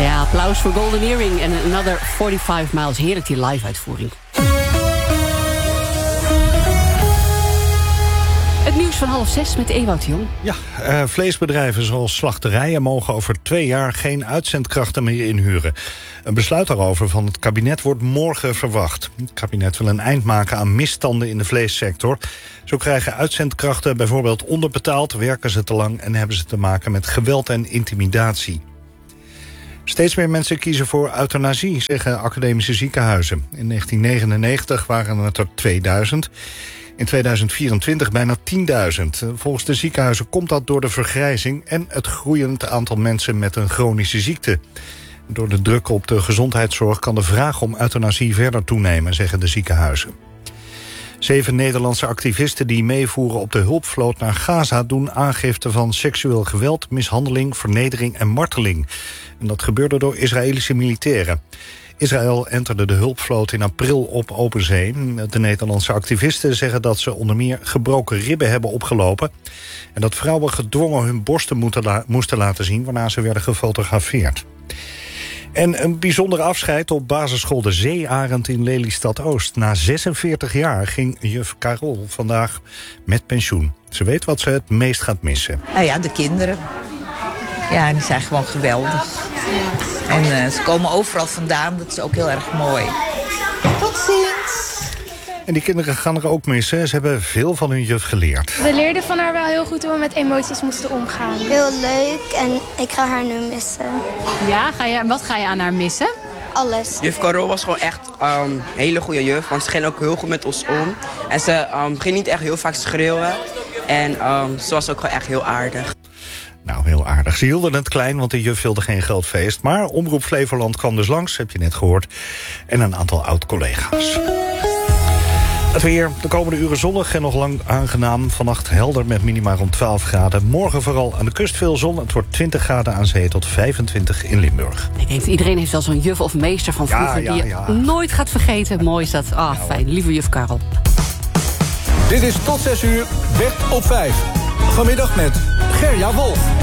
Ja, applaus voor Golden Earring en Another 45 Miles. Heerlijk die live-uitvoering. Het nieuws van 5:30 met Ewout Jong. Ja, vleesbedrijven zoals slachterijen mogen over 2 jaar geen uitzendkrachten meer inhuren. Een besluit daarover van het kabinet wordt morgen verwacht. Het kabinet wil een eind maken aan misstanden in de vleessector. Zo krijgen uitzendkrachten bijvoorbeeld onderbetaald, werken ze te lang en hebben ze te maken met geweld en intimidatie. Steeds meer mensen kiezen voor euthanasie, zeggen academische ziekenhuizen. In 1999 waren het er 2000. In 2024 bijna 10.000. Volgens de ziekenhuizen komt dat door de vergrijzing en het groeiend aantal mensen met een chronische ziekte. Door de druk op de gezondheidszorg kan de vraag om euthanasie verder toenemen, zeggen de ziekenhuizen. 7 Nederlandse activisten die meevoeren op de hulpvloot naar Gaza doen aangifte van seksueel geweld, mishandeling, vernedering en marteling. En dat gebeurde door Israëlische militairen. Israël enterde de hulpvloot in april op open zee. De Nederlandse activisten zeggen dat ze onder meer gebroken ribben hebben opgelopen en dat vrouwen gedwongen hun borsten moesten laten zien, waarna ze werden gefotografeerd. En een bijzonder afscheid op basisschool De Zeearend in Lelystad-Oost. Na 46 jaar ging juf Carol vandaag met pensioen. Ze weet wat ze het meest gaat missen. Nou ja, de kinderen. Ja, die zijn gewoon geweldig. En ze komen overal vandaan, dat is ook heel erg mooi. Tot ziens! En die kinderen gaan er ook missen. Ze hebben veel van hun juf geleerd. We leerden van haar wel heel goed hoe we met emoties moesten omgaan. Heel leuk en ik ga haar nu missen. Ja, wat ga je aan haar missen? Alles. Juf Carol was gewoon echt een hele goede juf, want ze ging ook heel goed met ons om. En ze ging niet echt heel vaak schreeuwen en ze was ook gewoon echt heel aardig. Nou, heel aardig. Ze hielden het klein, want de juf wilde geen groot feest. Maar Omroep Flevoland kwam dus langs, heb je net gehoord. En een aantal oud-collega's. Het weer, de komende uren zonnig en nog lang aangenaam. Vannacht helder met minima rond 12 graden. Morgen vooral aan de kust veel zon. Het wordt 20 graden aan zee tot 25 in Limburg. Ik denk, iedereen heeft wel zo'n juf of meester van vroeger die je nooit gaat vergeten. Mooi is dat. Fijn. Lieve juf Karel. Dit is tot 6 uur Werd op 5. Vanmiddag met Gerja Wolf.